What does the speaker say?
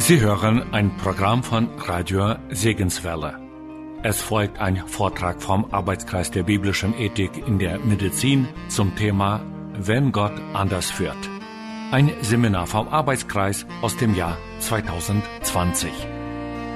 Sie hören ein Programm von Radio Segenswelle. Es folgt ein Vortrag vom Arbeitskreis der biblischen Ethik in der Medizin zum Thema Wenn Gott anders führt. Ein Seminar vom Arbeitskreis aus dem Jahr 2020.